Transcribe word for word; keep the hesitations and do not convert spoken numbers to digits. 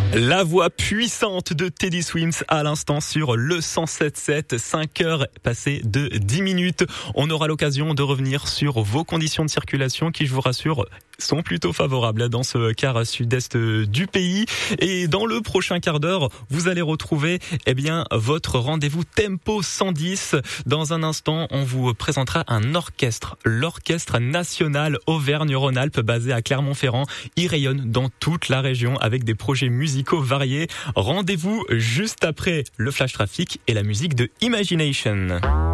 La voix puissante de Teddy Swims à l'instant sur le cent sept sept, cinq heures passées de dix minutes. On aura l'occasion de revenir sur vos conditions de circulation qui, je vous rassure, sont plutôt favorables dans ce quart sud-est du pays. Et dans le prochain quart d'heure, vous allez retrouver eh bien votre rendez-vous Tempo cent dix. Dans un instant, on vous présentera un orchestre, l'Orchestre National Auvergne-Rhône-Alpes basé à Clermont-Ferrand. Il rayonne dans toute la région avec des projets musicaux variés. Rendez-vous juste après le flash trafic et la musique de Imagination.